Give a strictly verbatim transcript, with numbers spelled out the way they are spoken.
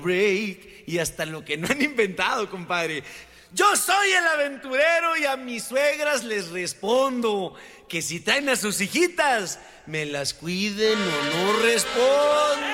break y hasta lo que no han inventado, compadre. Yo soy el aventurero y a mis suegras les respondo que si traen a sus hijitas, me las cuiden o no respondan.